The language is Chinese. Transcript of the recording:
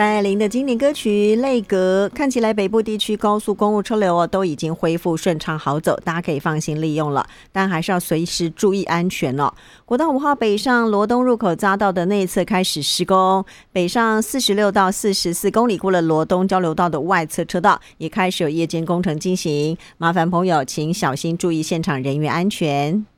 戴爱玲的经典歌曲《泪格》，看起来北部地区高速公路车流都已经恢复顺畅好走，大家可以放心利用了，但还是要随时注意安全哦。国道5号北上罗东入口匝道的内侧开始施工，北上46到44公里过了罗东交流道的外侧车道也开始有夜间工程进行，麻烦朋友请小心注意现场人员安全。